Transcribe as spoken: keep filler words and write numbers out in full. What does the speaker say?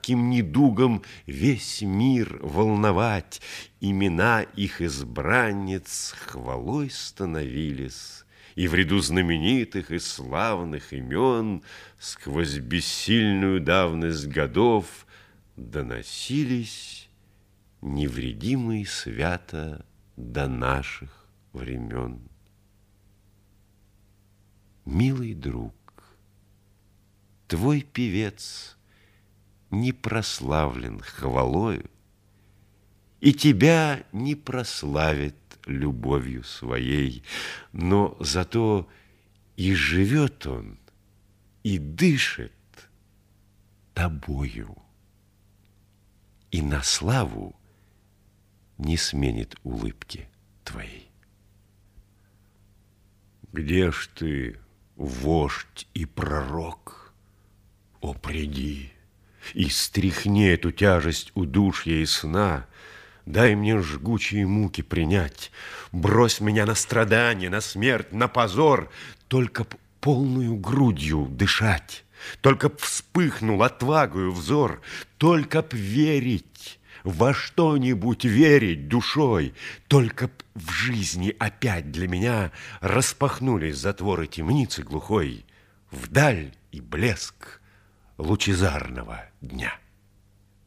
сладким недугом весь мир волновать. Имена их избранниц хвалой становились, и в ряду знаменитых и славных имен сквозь бессильную давность годов доносились невредимые свято до наших времен. Милый друг, твой певец не прославлен хвалою, и тебя не прославит любовью своей, но зато и живет он, и дышит тобою, и на славу не сменит улыбки твоей. Где ж ты, вождь и пророк? О, приди и стряхни эту тяжесть удушья и сна. Дай мне жгучие муки принять, брось меня на страдания, на смерть, на позор, только б полную грудью дышать, только б вспыхнул отвагою взор, только б верить, во что-нибудь верить душой, только б в жизни опять для меня распахнулись затворы темницы глухой, вдаль и блеск лучезарного дня.